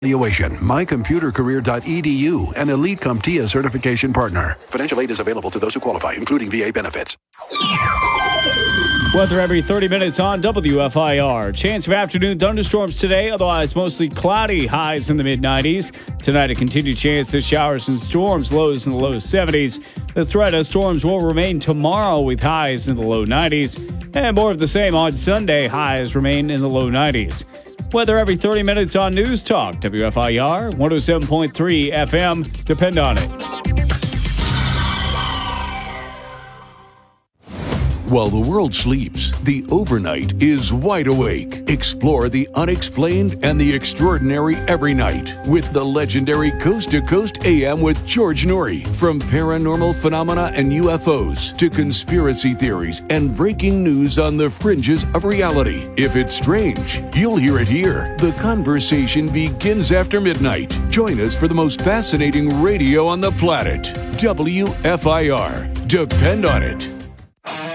Evaluation, mycomputercareer.edu, an Elite CompTIA certification partner. Financial aid is available to those who qualify, including VA benefits. Weather every 30 minutes on WFIR. Chance of afternoon thunderstorms today, otherwise mostly cloudy, highs in the mid-90s. Tonight, a continued chance of showers and storms, lows in the low 70s. The threat of storms will remain tomorrow with highs in the low 90s. And more of the same on Sunday, highs remain in the low 90s. Weather every 30 minutes on News Talk, WFIR, 107.3 FM. Depend on it. While the world sleeps, the overnight is wide awake. Explore the unexplained and the extraordinary every night with the legendary Coast to Coast AM with George Noory. From paranormal phenomena and UFOs to conspiracy theories and breaking news on the fringes of reality. If it's strange, you'll hear it here. The conversation begins after midnight. Join us for the most fascinating radio on the planet. WFIR. Depend on it.